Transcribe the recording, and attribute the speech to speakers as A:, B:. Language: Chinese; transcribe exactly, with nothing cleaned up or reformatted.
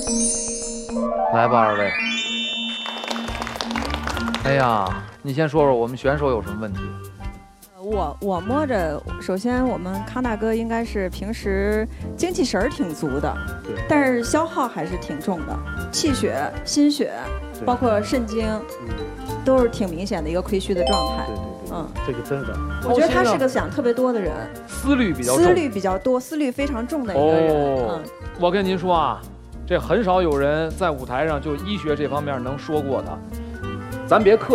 A: 来吧，二位。哎呀，你先说说我们选手有什么问题？
B: 我我摸着，首先我们康大哥应该是平时精气神儿挺足的，
C: 对，
B: 但是消耗还是挺重的，气血、心血，包括肾精，
C: 嗯，
B: 都是挺明显的一个亏虚的状态。
C: 对对对，
B: 嗯，
C: 这个真的。
B: 我觉得他是个想特别多的人，
A: 思虑比较重，
B: 思虑比较多，思虑非常重的一个人。
A: 哦、
B: 嗯，
A: 我跟您说啊，这很少有人在舞台上就医学这方面能说过的，咱别客气。